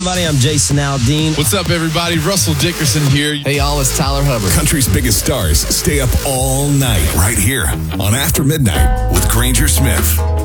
Everybody, I'm Jason Aldean. What's up, everybody? Russell Dickerson here. Hey, y'all, it's Tyler Hubbard. Country's biggest stars stay up all night right here on After Midnight with Granger Smith.